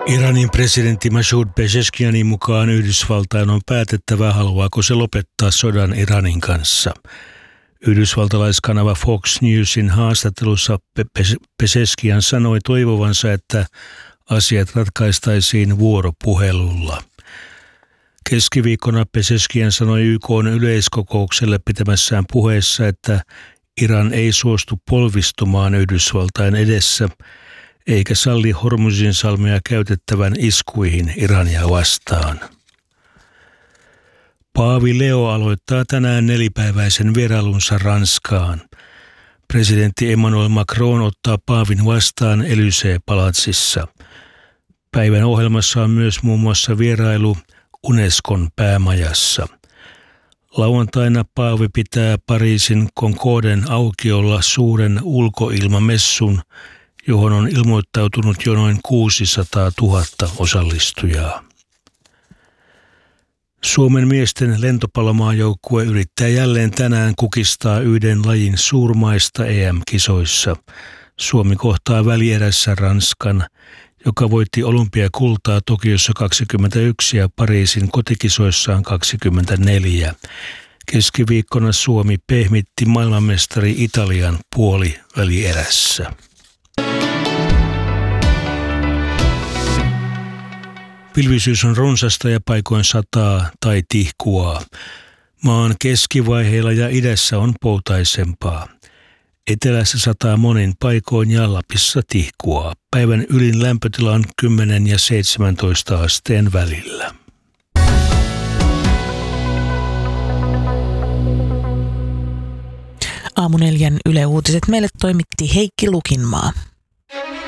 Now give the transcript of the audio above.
Iranin presidentti Masoud Pezeshkianin mukaan Yhdysvaltain on päätettävä, haluaako se lopettaa sodan Iranin kanssa. Yhdysvaltalaiskanava Fox Newsin haastattelussa Pezeshkian sanoi toivovansa, että asiat ratkaistaisiin vuoropuhelulla. Keskiviikkona Pezeshkian sanoi YK:n yleiskokoukselle pitämässään puheessa, että Iran ei suostu polvistumaan Yhdysvaltain edessä, eikä salli Hormuzin salmea käytettävän iskuihin Irania vastaan. Paavi Leo aloittaa tänään 4-päiväisen vierailunsa Ranskaan. Presidentti Emmanuel Macron ottaa paavin vastaan Élysée-palatsissa. Päivän ohjelmassa on myös muun muassa vierailu Unescon päämajassa. Lauantaina paavi pitää Pariisin Concorden aukiolla suuren ulkoilmamessun, johon on ilmoittautunut jo noin 600 000 osallistujaa. Suomen miesten lentopallomaajoukkue yrittää jälleen tänään kukistaa yhden lajin suurmaista EM-kisoissa. Suomi kohtaa välierässä Ranskan, joka voitti olympiakultaa Tokiossa 21 ja Pariisin kotikisoissaan 24. Keskiviikkona Suomi pehmitti maailmanmestari Italian puolivälierässä. Pilvisyys on runsasta ja paikoin sataa tai tihkuaa. Maan keskivaiheilla ja idässä on poutaisempaa. Etelässä sataa monin paikoin ja Lapissa tihkuaa. Päivän ylin lämpötila on 10 ja 17 asteen välillä. Aamu 4 Yle Uutiset meille toimitti Heikki Lukinmaa.